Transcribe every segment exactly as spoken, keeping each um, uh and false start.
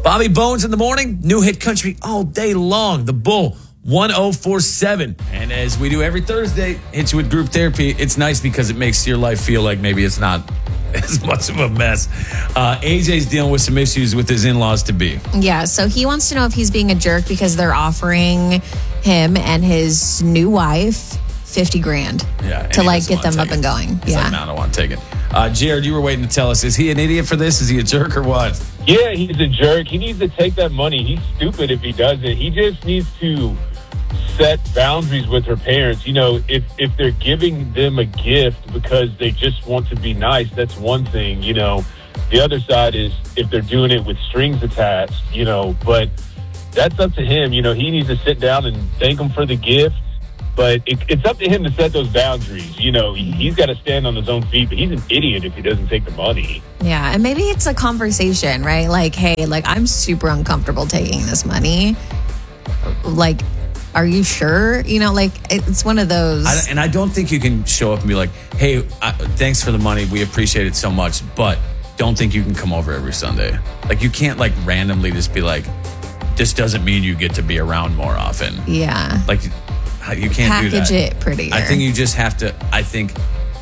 Bobby Bones in the morning, new hit country all day long. The Bull, one oh four point seven. And as we do every Thursday, hit you with group therapy. It's nice because it makes your life feel like maybe it's not as much of a mess. Uh, A J's dealing with some issues with his in-laws to be. Yeah, so he wants to know if he's being a jerk because they're offering him and his new wife fifty grand yeah, to like get them up and going. He's yeah, like, no, I don't want to take it. Uh, Jared, you were waiting to tell us, is he an idiot for this? Is he a jerk or what? Yeah, he's a jerk. He needs to take that money. He's stupid if he does it. He just needs to set boundaries with her parents. You know, if, if they're giving them a gift because they just want to be nice, that's one thing, you know. The other side is if they're doing it with strings attached, you know, but that's up to him. You know, he needs to sit down and thank them for the gift. But it, it's up to him to set those boundaries. You know, he, he's got to stand on his own feet, but he's an idiot if he doesn't take the money. Yeah, and maybe it's a conversation, right? Like, hey, like, I'm super uncomfortable taking this money. Like, are you sure? You know, like, it's one of those. I, and I don't think you can show up and be like, hey, I, thanks for the money. We appreciate it so much, but don't think you can come over every Sunday. Like, you can't, like, randomly just be like, this doesn't mean you get to be around more often. Yeah. Like, you can't Package do that. it prettier. I think you just have to, I think,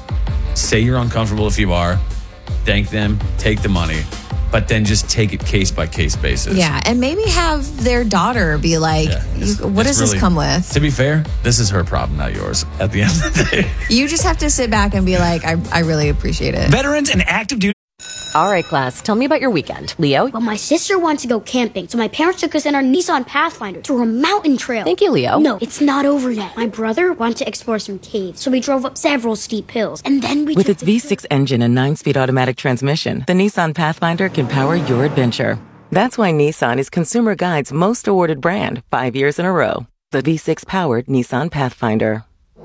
say you're uncomfortable if you are, thank them, take the money, but then just take it case by case basis. Yeah, and maybe have their daughter be like, Yeah, it's- you, what it's does really- this come with? To be fair, this is her problem, not yours, at the end of the day. You just have to sit back and be like, I, I really appreciate it. Veterans and active duty. All right, class, tell me about your weekend. Leo? Well, my sister wanted to go camping, so my parents took us in our Nissan Pathfinder to a mountain trail. Thank you, Leo. No, it's not over yet. My brother wanted to explore some caves, so we drove up several steep hills, and then we With took its the V six engine and nine-speed automatic transmission, the Nissan Pathfinder can power your adventure. That's why Nissan is Consumer Guide's most awarded brand five years in a row. The V six-powered Nissan Pathfinder.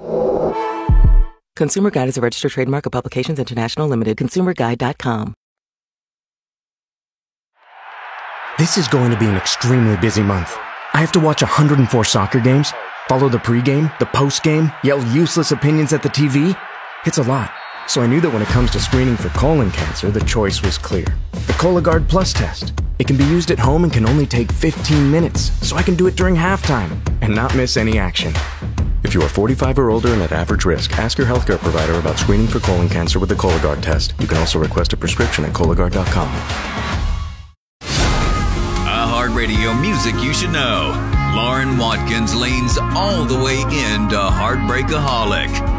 Consumer Guide is a registered trademark of Publications International Limited. consumer guide dot com. This is going to be an extremely busy month. I have to watch one hundred four soccer games, follow the pregame, the postgame, yell useless opinions at the T V. It's a lot. So I knew that when it comes to screening for colon cancer, the choice was clear. The Cologuard Plus test. It can be used at home and can only take fifteen minutes, so I can do it during halftime and not miss any action. If you are forty-five or older and at average risk, ask your healthcare provider about screening for colon cancer with the Cologuard test. You can also request a prescription at Cologuard dot com. Radio music you should know. Lauren Watkins leans all the way into Heartbreakaholic.